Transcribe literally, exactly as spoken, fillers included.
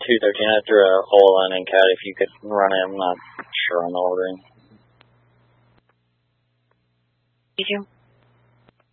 two thirteen. I threw a hole on in cat if you could run it. I'm not sure on the ordering. You do?